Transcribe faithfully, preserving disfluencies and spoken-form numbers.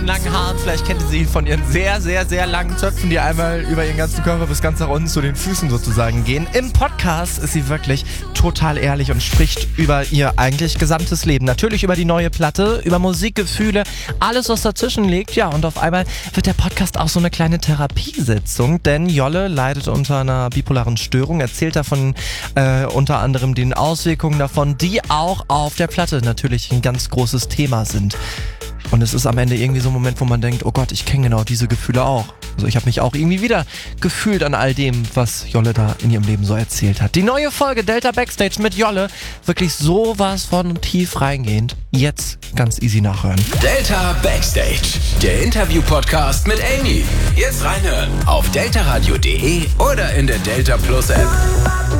langen Haaren. Vielleicht kennt ihr sie von ihren sehr, sehr, sehr langen Zöpfen, die einmal über ihren ganzen Körper bis ganz nach unten zu den Füßen sozusagen gehen. Im Podcast ist sie wirklich total ehrlich und spricht über ihr eigentlich gesamtes Leben. Natürlich über die neue Platte, über Musikgefühle, alles was dazwischen liegt. Ja, und auf einmal wird der Podcast auch so eine kleine Therapiesitzung, denn Jolle leidet unter einer bipolaren Störung, erzählt davon äh, unter anderem den Auswirkungen davon, die auch auf der Platte natürlich ein ganz großes Thema sind. Und es ist am Ende irgendwie so ein Moment, wo man denkt, oh Gott, ich kenne genau diese Gefühle auch. Also ich habe mich auch irgendwie wieder gefühlt an all dem, was Jolle da in ihrem Leben so erzählt hat. Die neue Folge Delta Backstage mit Jolle, wirklich sowas von tief reingehend. Jetzt ganz easy nachhören. Delta Backstage, der Interview-Podcast mit Amy. Jetzt reinhören auf deltaradio punkt de oder in der Delta Plus App.